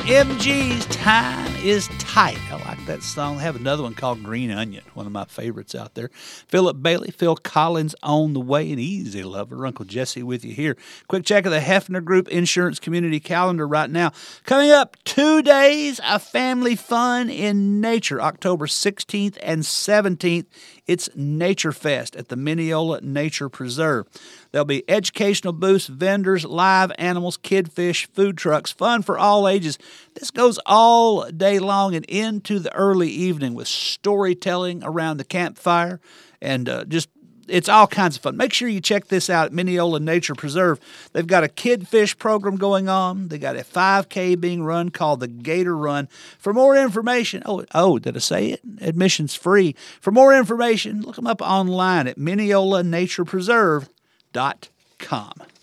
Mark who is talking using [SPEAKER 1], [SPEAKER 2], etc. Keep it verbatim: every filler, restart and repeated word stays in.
[SPEAKER 1] M G's Time is Tight. I like that song. I have another one called Green Onion, one of my favorites out there. Philip Bailey, Phil Collins, On the Way, and Easy Lover. Uncle Jesse with you here. Quick check of the Hefner Group Insurance Community Calendar right now. Coming up, two days of family fun in nature, October sixteenth and seventeenth. It's Nature Fest at the Mineola Nature Preserve. There'll be educational booths, vendors, live animals, kidfish, food trucks, fun for all ages. This goes all day long and into the early evening with storytelling around the campfire and uh, just it's all kinds of fun. Make sure you check this out at Mineola Nature Preserve. They've got a kidfish program going on. They got a five K being run called the Gator Run. For more information, oh, oh, did I say it? Admission's free. For more information, look them up online at Mineola Nature Preserve dot com.